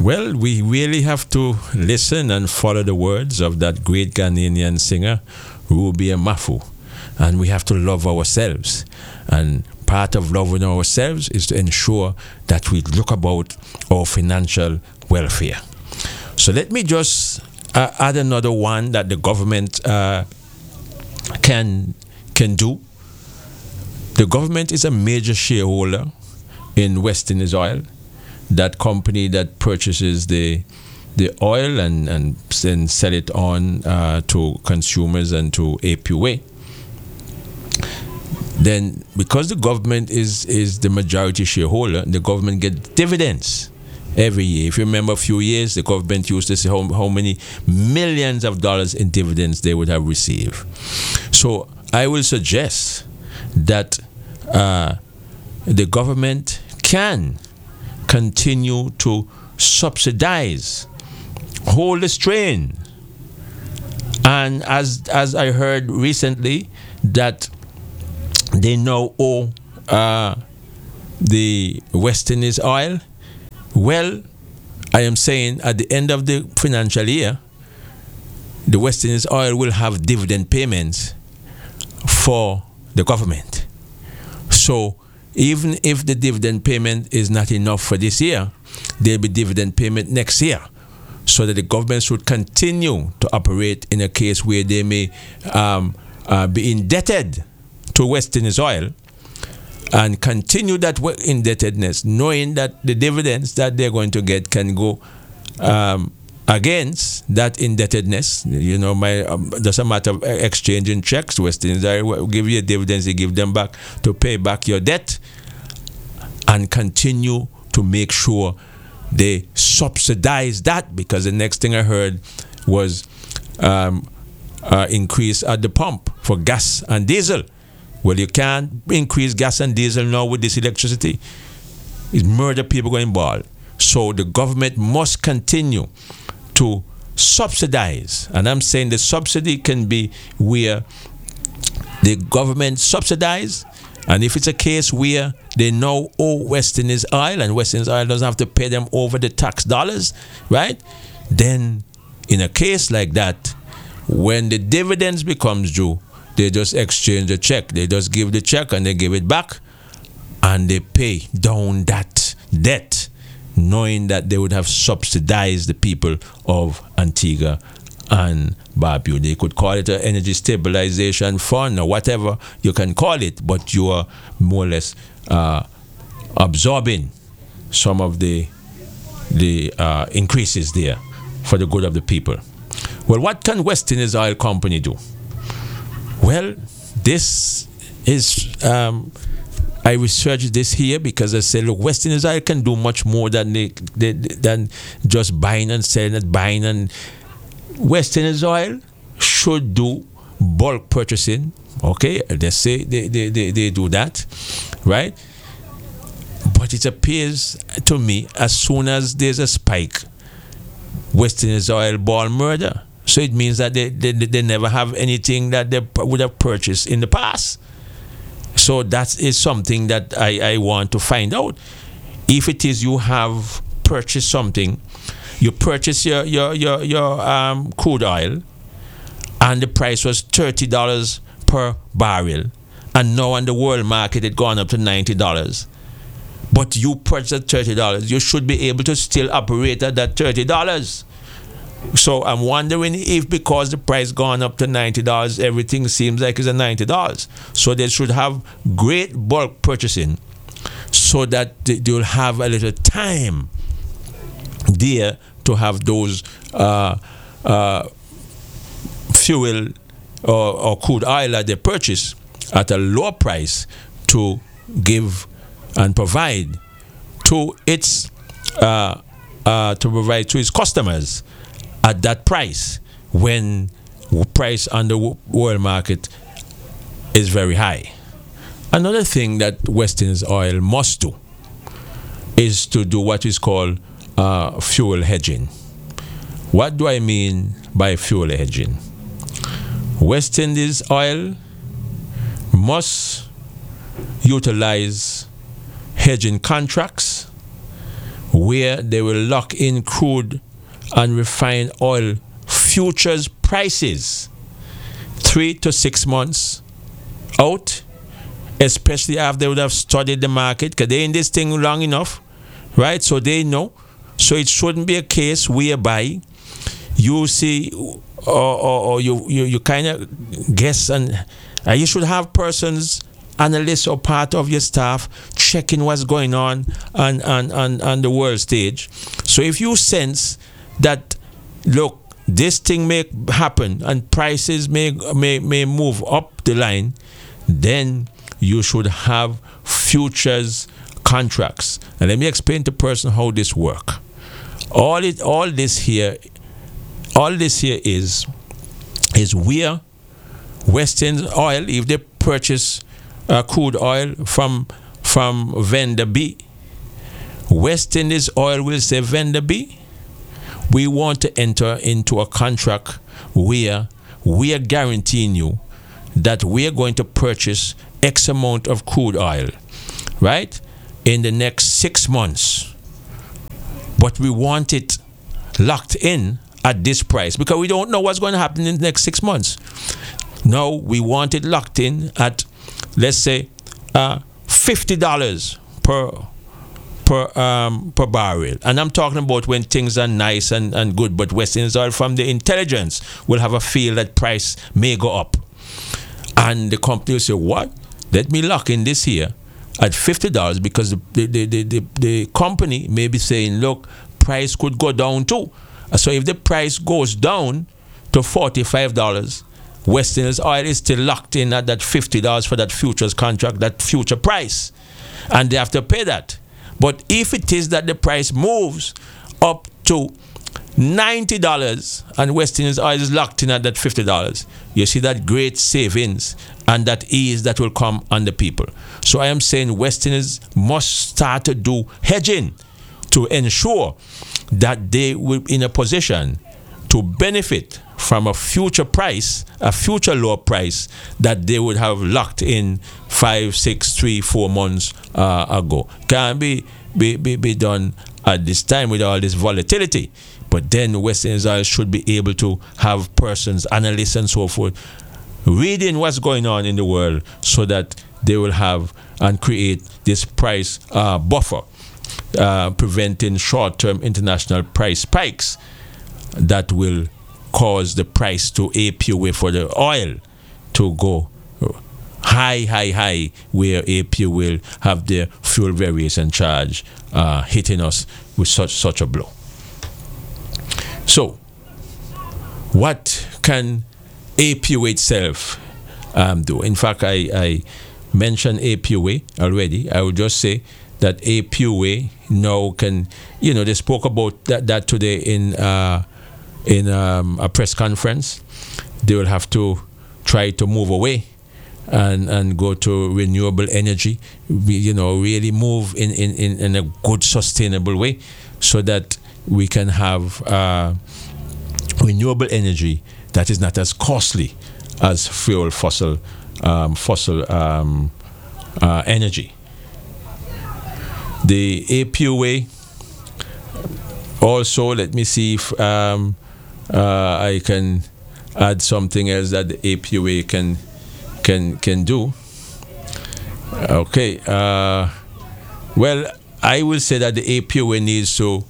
Well, we really have to listen and follow the words of that great Ghanaian singer, Ruby Amafu. And we have to love ourselves. And part of loving ourselves is to ensure that we look about our financial welfare. So let me just add another one that the government can do. The government is a major shareholder in West Indies Oil, that company that purchases the oil and then sell it on to consumers and to APUA. Then, because the government is the majority shareholder, the government gets dividends every year. If you remember a few years, the government used to say how many millions of dollars in dividends they would have received. So I will suggest that the government can continue to subsidize, hold the strain. And as I heard recently, that they now owe the West Indies Oil. Well, I am saying at the end of the financial year, the West Indies Oil will have dividend payments for the government. So even if the dividend payment is not enough for this year, there'll be dividend payment next year, so that the government should continue to operate in a case where they may be indebted to West Indies Oil, and continue that indebtedness, knowing that the dividends that they're going to get can go against that indebtedness. You know, just a matter of exchanging checks. West Indies Oil will give you dividends, they give them back to pay back your debt, and continue to make sure they subsidize that, because the next thing I heard was increase at the pump for gas and diesel. Well, you can't increase gas and diesel now with this electricity. It's murder people going bald. So the government must continue to subsidize. And I'm saying the subsidy can be where the government subsidize, and if it's a case where they now owe West Indies Oil and West Indies Oil doesn't have to pay them over the tax dollars, right? Then in a case like that, when the dividends becomes due, they just exchange the check. They just give the check and they give it back, and they pay down that debt, knowing that they would have subsidized the people of Antigua and Barbuda. They could call it an energy stabilization fund or whatever you can call it, but you are more or less absorbing some of the increases there for the good of the people. Well, what can West Indies Oil Company do? Well, this is, I researched this here because I said, look, West Indies Oil can do much more than than just buying and selling it, buying and... West Indies Oil should do bulk purchasing, okay? Let's say they do that, right? But it appears to me, as soon as there's a spike, West Indies Oil ball murder. So it means that they never have anything that they would have purchased in the past. So that is something that I want to find out. If it is you have purchased something, you purchase your crude oil, and the price was $30 per barrel, and now on the world market it gone up to $90. But you purchased at $30, you should be able to still operate at that $30. So I'm wondering if, because the price gone up to $90, everything seems like it's at $90. So they should have great bulk purchasing, so that they'll have a little time there to have those fuel or crude oil that they purchase at a lower price to give and provide to its customers at that price, when price on the world market is very high. Another thing that West Indies Oil must do is to do what is called fuel hedging. What do I mean by fuel hedging? West Indies Oil must utilize hedging contracts where they will lock in crude and refined oil futures prices 3 to 6 months out, especially after they would have studied the market, because they're in this thing long enough, right? So they know. So it shouldn't be a case whereby you see or you kind of guess, and you should have persons, analysts or part of your staff checking what's going on the world stage. So if you sense that, look, this thing may happen and prices may move up the line, then you should have futures contracts. And let me explain to the person how this works. All this here is where Western Oil, if they purchase crude oil from vendor B, West Indies Oil will say, vendor B, we want to enter into a contract where we are guaranteeing you that we are going to purchase X amount of crude oil, right, in the next 6 months. But we want it locked in at this price because we don't know what's going to happen in the next 6 months. No, we want it locked in at, let's say, $50 per barrel. And I'm talking about when things are nice and good, but West Indies Oil from the intelligence will have a feel that price may go up. And the company will say, what? Let me lock in this here at $50 because the company may be saying, look, price could go down too. So if the price goes down to $45, West Indies Oil is still locked in at that $50 for that futures contract, that future price. And they have to pay that. But if it is that the price moves up to $90 and West Indies Oil is locked in at that $50, you see that great savings and that ease that will come on the people. So I am saying West Indies must start to do hedging to ensure that they will be in a position to benefit from a future price, a future lower price that they would have locked in 5, 6, 3, 4 months ago. Can't be done at this time with all this volatility. But then West Indies Oil should be able to have persons, analysts and so forth, reading what's going on in the world so that they will have and create this price buffer, preventing short-term international price spikes that will cause the price to APU for the oil to go high, where APU will have the fuel variation charge hitting us with such a blow. So, what can APU itself do? In fact, I mentioned APU already. I would just say that APU now can, they spoke about that today in a press conference. They will have to try to move away and go to renewable energy, really move in a good, sustainable way so that we can have renewable energy that is not as costly as fossil energy. The APU also, let me see if I can add something else that the APU can do. Okay. Well, I will say that the APU needs to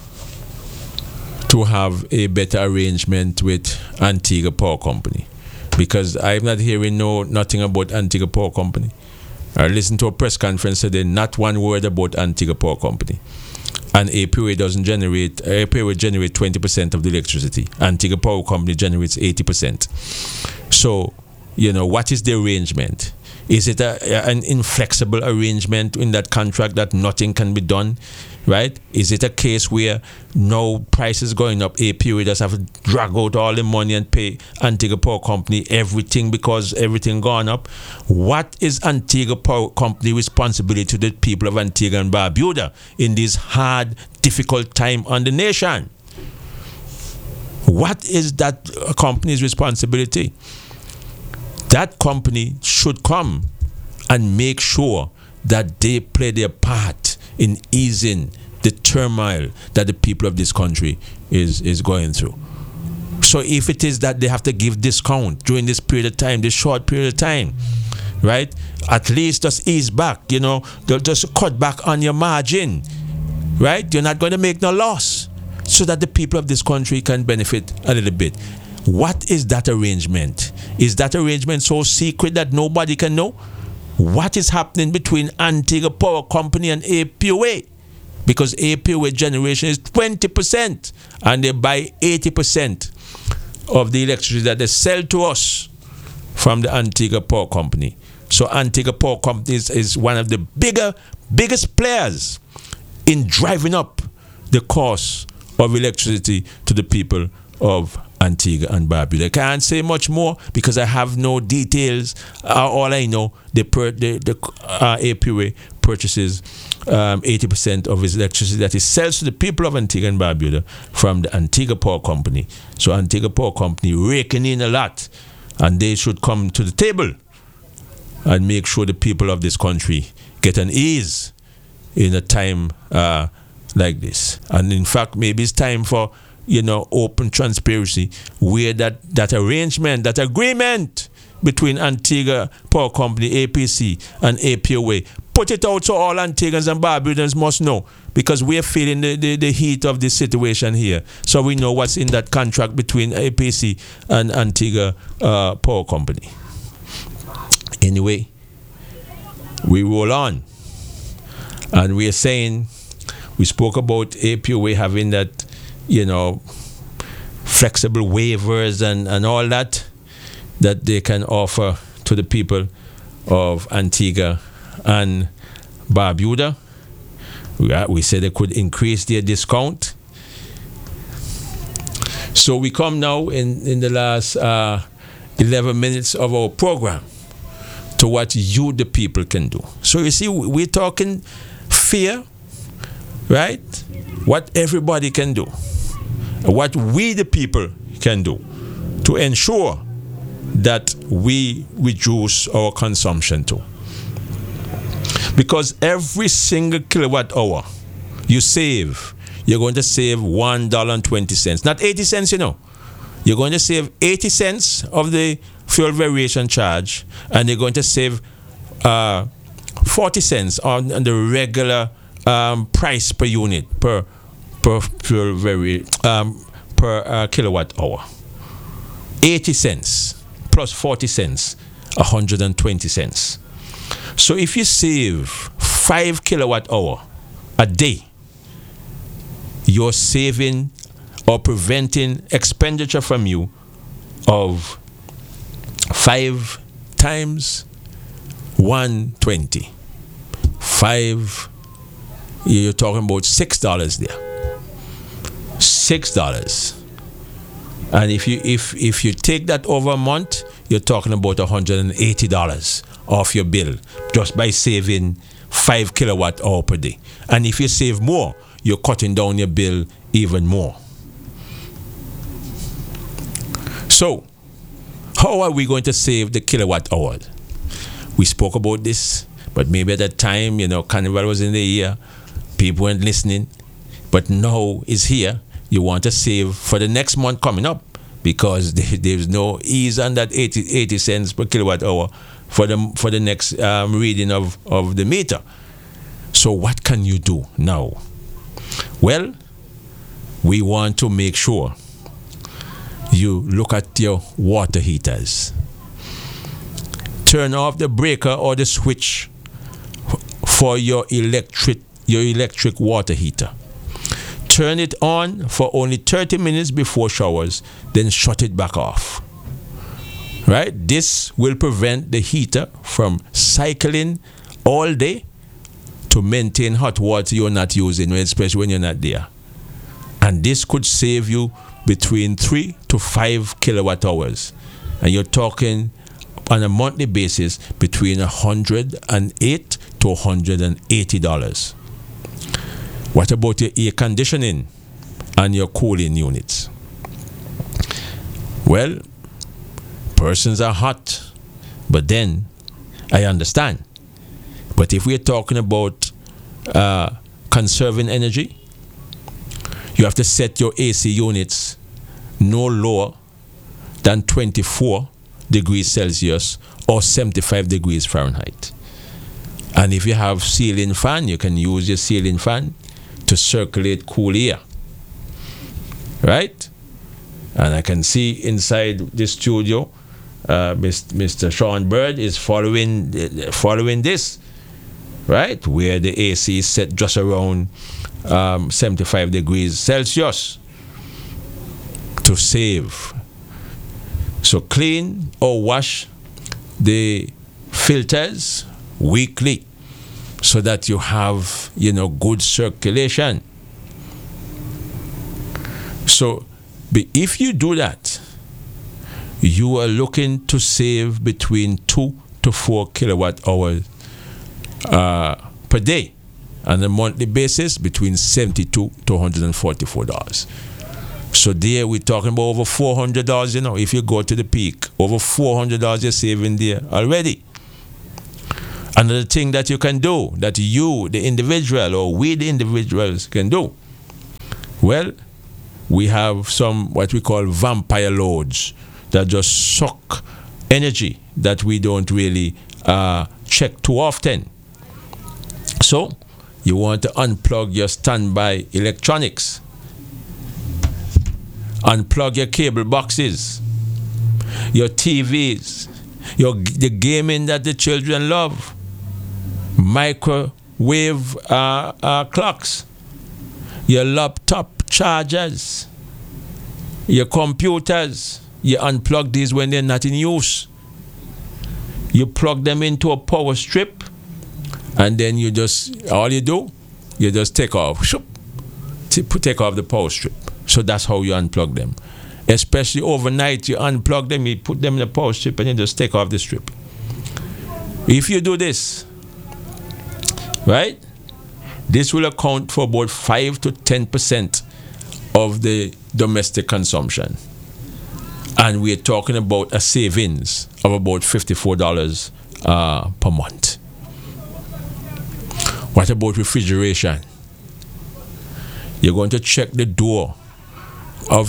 have a better arrangement with Antigua Power Company, because I'm not hearing nothing about Antigua Power Company. I listened to a press conference today, not one word about Antigua Power Company. And APU will generate 20% of the electricity. Antigua Power Company generates 80%. So, what is the arrangement? Is it an inflexible arrangement in that contract that nothing can be done, right? Is it a case where no price is going up, APU just have to drag out all the money and pay Antigua Power Company everything because everything gone up? What is Antigua Power Company responsibility to the people of Antigua and Barbuda in this hard, difficult time on the nation? What is that company's responsibility? That company should come and make sure that they play their part in easing the turmoil that the people of this country is going through. So if it is that they have to give discount during this period of time, this short period of time, right? At least just ease back, they'll just cut back on your margin, right? You're not going to make no loss, so that the people of this country can benefit a little bit. What is that arrangement? Is that arrangement so secret that nobody can know? What is happening between Antigua Power Company and APOA? Because APOA generation is 20% and they buy 80% of the electricity that they sell to us from the Antigua Power Company. So Antigua Power Company is one of the biggest players in driving up the cost of electricity to the people of Antigua and Barbuda. I can't say much more because I have no details. All I know, the APOA purchases 80% of its electricity that it sells to the people of Antigua and Barbuda from the Antigua Power Company. So Antigua Power Company raking in a lot, and they should come to the table and make sure the people of this country get an ease in a time like this. And in fact, maybe it's time for open transparency, where that arrangement, that agreement between Antigua Power Company, APC, and APOA, put it out so all Antiguans and Barbudans must know, because we're feeling the heat of this situation here. So we know what's in that contract between APC and Antigua Power Company. Anyway, we roll on. And we're saying, we spoke about APOA having that, flexible waivers and all that they can offer to the people of Antigua and Barbuda. We said they could increase their discount. So we come now in the last 11 minutes of our program to what you, the people, can do. So you see, we're talking fear, right? What everybody can do. What we, the people, can do to ensure that we reduce our consumption too. Because every single kilowatt hour you save, you're going to save $1.20. Not 80 cents, You're going to save 80 cents of the fuel variation charge, and you're going to save 40 cents on the regular price per unit, per kilowatt hour. 80 cents plus 40 cents, 120 cents. So if you save 5 kilowatt hour a day, you're saving or preventing expenditure from you of 5 times 120. 5, you're talking about $6 there. $6, and if you take that over a month, you're talking about $180 off your bill just by saving 5 kilowatt hour per day. And if you save more, you're cutting down your bill even more. So, how are we going to save the kilowatt hour? We spoke about this, but maybe at that time, Carnival was in the year, people weren't listening, but now it's here. You want to save for the next month coming up, because there's no ease on that 80 cents per kilowatt hour for the next reading of the meter. So what can you do now? Well, we want to make sure you look at your water heaters. Turn off the breaker or the switch for your electric water heater. Turn it on for only 30 minutes before showers, then shut it back off. Right? This will prevent the heater from cycling all day to maintain hot water you're not using, especially when you're not there. And this could save you between 3 to 5 kilowatt hours. And you're talking on a monthly basis between $108 to $180. What about your air conditioning and your cooling units? Well, persons are hot, but then I understand. But if we're talking about conserving energy, You have to set your AC units no lower than 24 degrees Celsius or 75 degrees Fahrenheit. And if you have ceiling fan, you can use your ceiling fan to circulate cool air. Right? And I can see inside the studio, Mr. Sean Bird is following this, right? Where the AC is set just around 75 degrees Celsius to save. So clean or wash the filters weekly so that you have, good circulation. So if you do that, you are looking to save between 2 to 4 kilowatt hours per day. On a monthly basis, between $72 to $144. So there we're talking about over $400, if you go to the peak. Over $400 you're saving there already. Another thing that you can do, that you, the individual, or we, the individuals, can do. Well, we have some what we call vampire loads that just suck energy that we don't really check too often. So you want to unplug your standby electronics. Unplug your cable boxes, your TVs, the gaming that the children love, microwave clocks, your laptop chargers, your computers. You unplug these when they're not in use. You plug them into a power strip, and then you just take off. Take off the power strip. So that's how you unplug them. Especially overnight, you unplug them, you put them in the power strip, and you just take off the strip. If you do this, right, this will account for about 5 to 10% of the domestic consumption. And we're talking about a savings of about $54 per month. What about refrigeration? You're going to check the door of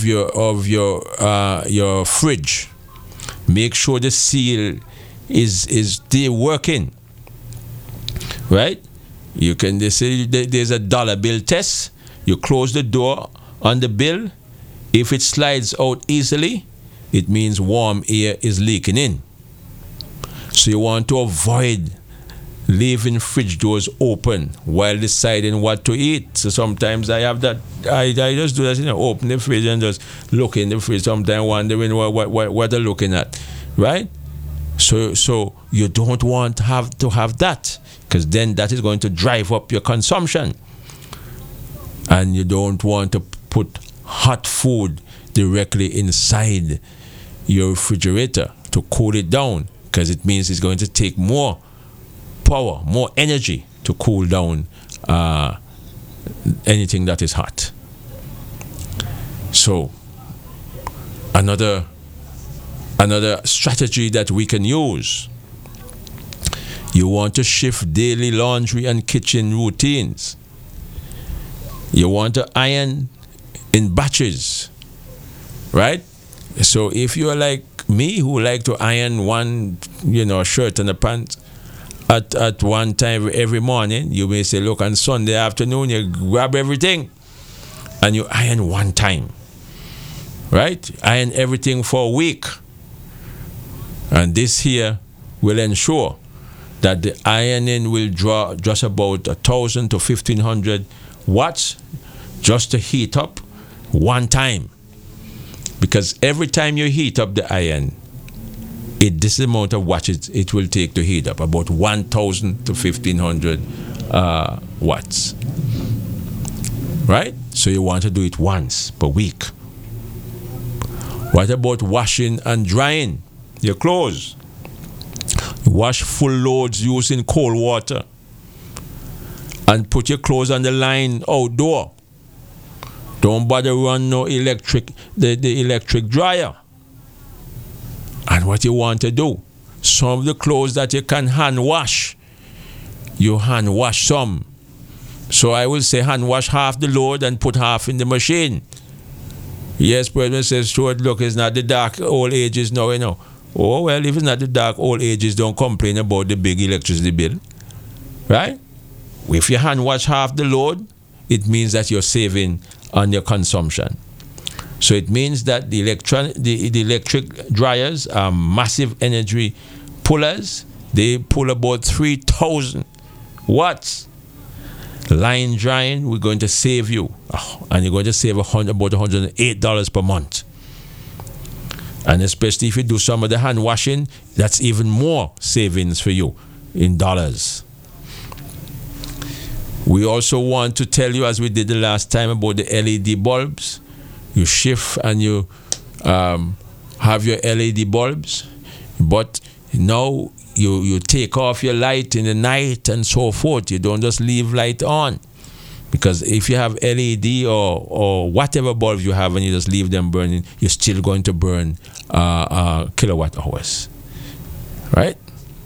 your fridge. Make sure the seal is still working. Right? They say there's a dollar bill test. You close the door on the bill. If it slides out easily, it means warm air is leaking in. So you want to avoid leaving fridge doors open while deciding what to eat. So sometimes I have that. I just do that, open the fridge and just look in the fridge. Sometimes wondering what they're looking at, right? So you don't want to have that, because then that is going to drive up your consumption. And you don't want to put hot food directly inside your refrigerator to cool it down, because it means it's going to take more power, more energy to cool down anything that is hot. So another strategy that we can use, you want to shift daily laundry and kitchen routines. You want to iron in batches, right? So if you're like me, who like to iron one shirt and a pant at one time every morning, you may say, look, on Sunday afternoon you grab everything and you iron one time, right? Iron everything for a week, and this here will ensure that the ironing will draw just about 1,000 to 1,500 watts just to heat up one time. Because every time you heat up the iron, this amount of watts it will take to heat up, about 1,000 to 1,500 watts. Right? So you want to do it once per week. What about washing and drying your clothes? Wash full loads using cold water. And put your clothes on the line outdoor. Don't bother run the electric dryer. And what you want to do, some of the clothes that you can hand wash, you hand wash some. So I will say hand wash half the load and put half in the machine. Yes, President says, Stuart, look, it's not the dark old ages now, you know. Oh, well, if it's not the dark old ages, don't complain about the big electricity bill. Right? If you hand wash half the load, it means that you're saving on your consumption. So it means that the electric dryers are massive energy pullers. They pull about 3,000 watts. Line drying, we're going to save you. And you're going to save about $108 per month. And especially if you do some of the hand washing, that's even more savings for you in dollars. We also want to tell you, as we did the last time, about the LED bulbs. You shift and you have your LED bulbs, but now you take off your light in the night and so forth. You don't just leave light on, because if you have LED or whatever bulbs you have and you just leave them burning, you're still going to burn kilowatt hours, right?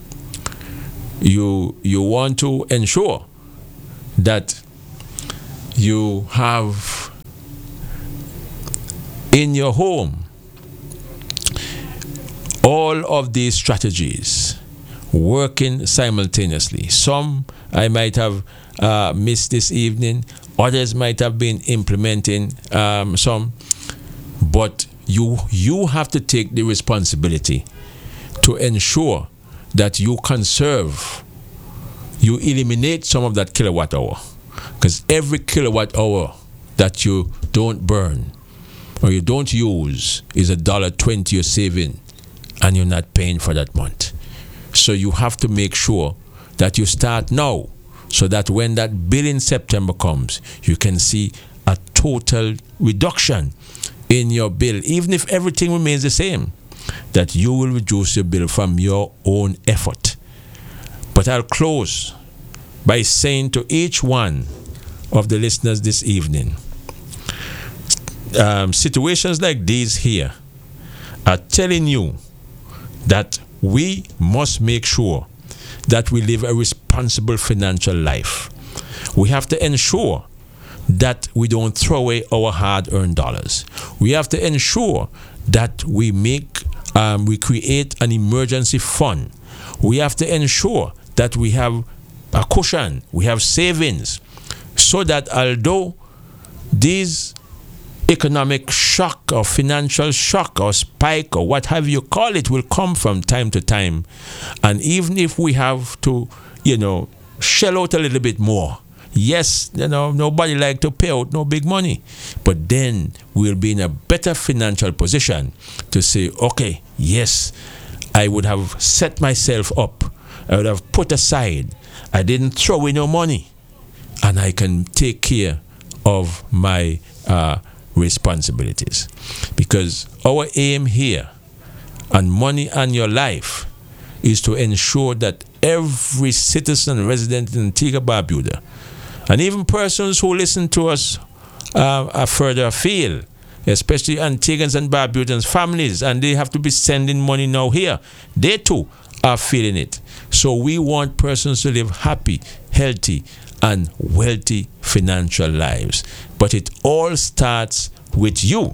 You want to ensure that you have in your home all of these strategies working simultaneously. Some I might have missed this evening, others might have been implementing some, but you have to take the responsibility to ensure that you conserve, you eliminate some of that kilowatt hour, because every kilowatt hour that you don't burn or you don't use is $1.20 you're saving, and you're not paying for that month. So you have to make sure that you start now, so that when that bill in September comes, you can see a total reduction in your bill, even if everything remains the same, that you will reduce your bill from your own effort. But I'll close by saying to each one of the listeners this evening, situations like these here are telling you that we must make sure that we live a responsible financial life. We have to ensure that we don't throw away our hard-earned dollars. We have to ensure that we create an emergency fund. We have to ensure that we have a cushion, we have savings, so that although these economic shock or financial shock or spike or what have you call it will come from time to time, and even if we have to, shell out a little bit more, yes, nobody like to pay out no big money, but then we'll be in a better financial position to say, okay, yes, I would have set myself up, I would have put aside, I didn't throw away no money, and I can take care of my responsibilities. Because our aim here on Money and Your Life is to ensure that every citizen resident in Antigua Barbuda, and even persons who listen to us further afield, especially Antiguans and Barbudans families, and they have to be sending money now here, they too are feeling it. So we want persons to live happy, healthy, and wealthy financial lives. But it all starts with you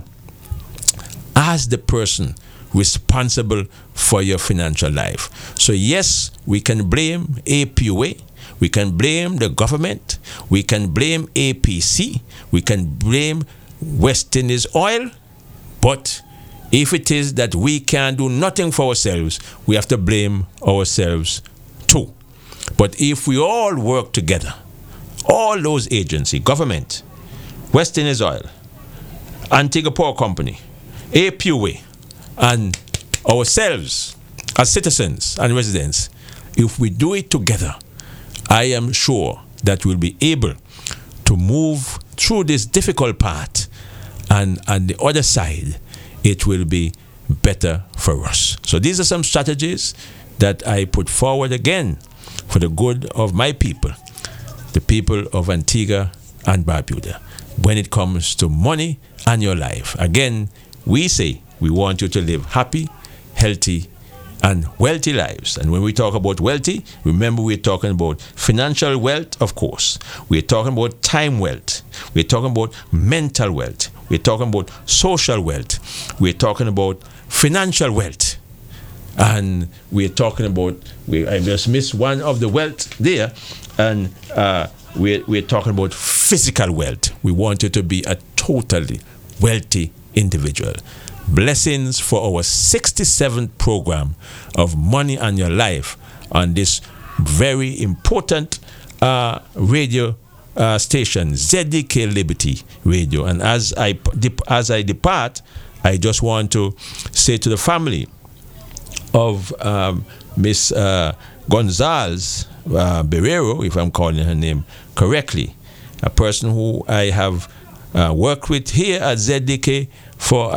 as the person responsible for your financial life. So yes, we can blame APUA, we can blame the government, we can blame APC, we can blame West Indies Oil, but if it is that we can do nothing for ourselves, we have to blame ourselves too. But if we all work together, all those agencies, government, West Indies Oil, Antigua Power Company, APUA, and ourselves as citizens and residents, if we do it together, I am sure that we'll be able to move through this difficult part, and on the other side, it will be better for us. So these are some strategies that I put forward again for the good of my people, the people of Antigua and Barbuda, when it comes to money and your life. Again, we say we want you to live happy, healthy, and wealthy lives. And when we talk about wealthy, remember we're talking about financial wealth, of course. We're talking about time wealth. We're talking about mental wealth. We're talking about social wealth. We're talking about financial wealth. And we're talking about, I just missed one of the wealth there, and we're talking about physical wealth. We want you to be a totally wealthy individual. Blessings for our 67th program of Money and Your Life on this very important radio station, ZDK Liberty Radio. And as I depart, I just want to say to the family of Miss Gonzalez Barrero, if I'm calling her name correctly, a person who I have worked with here at ZDK for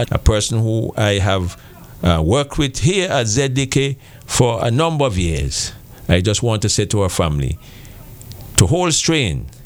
a number of years. I just want to say to her family to hold strain